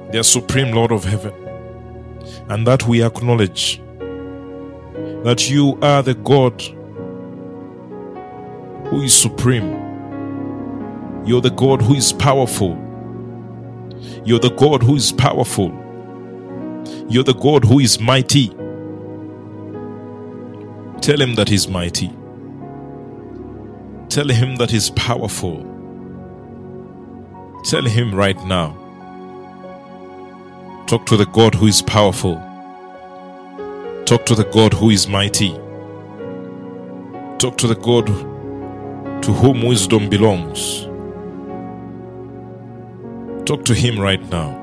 their supreme Lord of heaven, and that we acknowledge that you are the God who is supreme. You're the God who is powerful. You're the God who is powerful. You're the God who is mighty. Tell him that he's mighty. Tell him that he's powerful. Tell him right now. Talk to the God who is powerful. Talk to the God who is mighty. Talk to the God to whom wisdom belongs. Talk to him right now.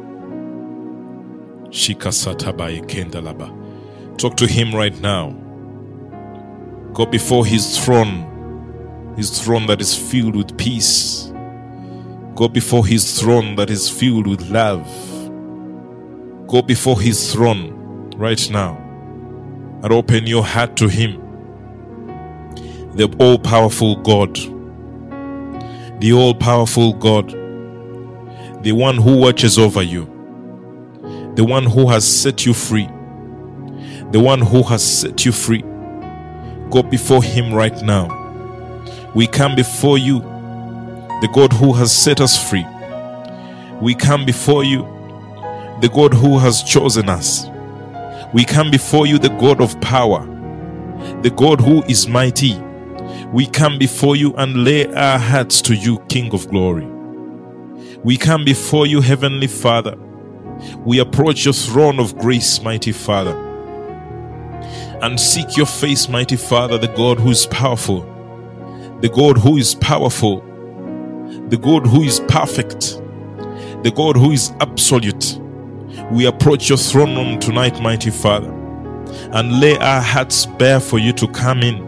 Talk to him right now. Go before his throne that is filled with peace. Go before his throne that is filled with love. Go before his throne right now and open your heart to him. The all-powerful God. The all-powerful God. The one who watches over you. The one who has set you free. The one who has set you free. Go before him right now. We come before you, the God who has set us free. We come before you, the God who has chosen us. We come before you, the God of power, the God who is mighty. We come before you and lay our hearts to you, King of glory. We come before you, Heavenly Father. We approach your throne of grace, mighty Father, and seek your face, mighty Father, the God who is powerful, the God who is powerful, the God who is perfect, the God who is absolute. We approach your throne room tonight, mighty Father, and lay our hearts bare for you to come in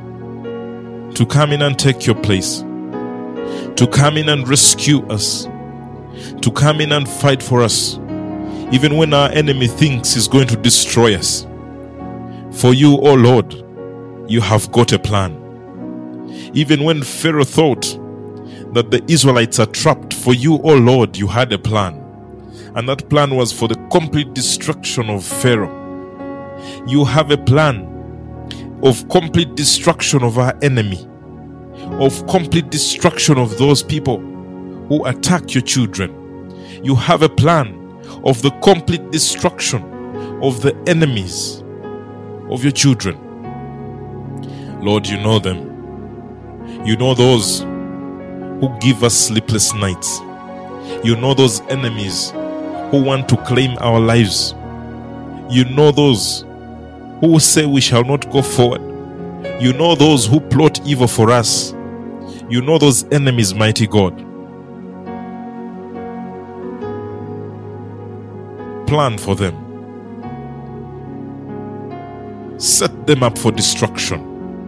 and take your place, to come in and rescue us, to come in and fight for us, even when our enemy thinks he's going to destroy us. For you, O Lord, you have got a plan. Even when Pharaoh thought that the Israelites are trapped, for you, O Lord, you had a plan. And that plan was for the complete destruction of Pharaoh. You have a plan of complete destruction of our enemy, of complete destruction of those people who attack your children. You have a plan of the complete destruction of the enemies of your children. Lord, you know them. You know those who give us sleepless nights. You know those enemies who want to claim our lives. You know those who say we shall not go forward. You know those who plot evil for us. You know those enemies, mighty God. Plan for them. Set them up for destruction.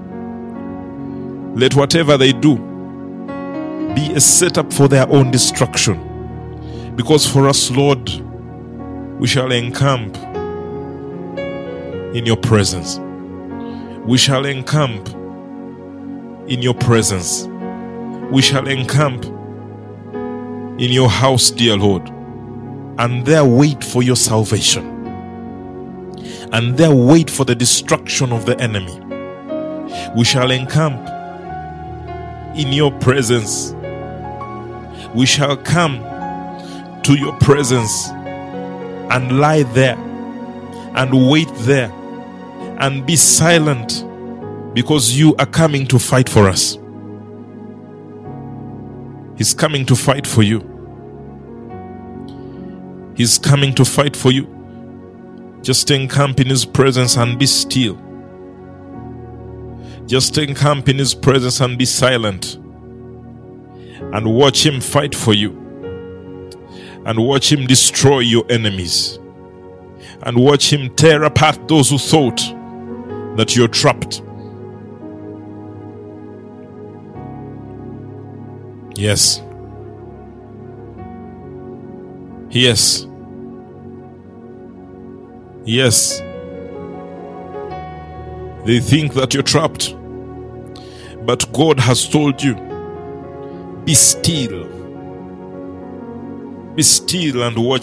Let whatever they do be a setup for their own destruction. Because for us, Lord, we shall encamp in your presence. We shall encamp in your presence. We shall encamp in your house, dear Lord, and there wait for your salvation. And there wait for the destruction of the enemy. We shall encamp in your presence. We shall come to your presence and lie there and wait there and be silent, because you are coming to fight for us. He's coming to fight for you. He's coming to fight for you. Just encamp in his presence and be still. Just encamp in his presence and be silent. And watch him fight for you. And watch him destroy your enemies. And watch him tear apart those who thought that you're trapped. Yes. Yes. Yes. They think that you're trapped. But God has told you, be still. Be still and watch